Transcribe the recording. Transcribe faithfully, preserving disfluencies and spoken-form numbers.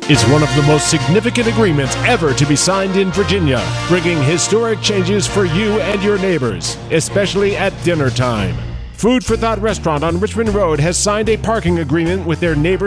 is one of the most significant agreements ever to be signed in Virginia, bringing historic changes for you and your neighbors, especially at dinner time. Food for Thought Restaurant on Richmond Road has signed a parking agreement with their neighbors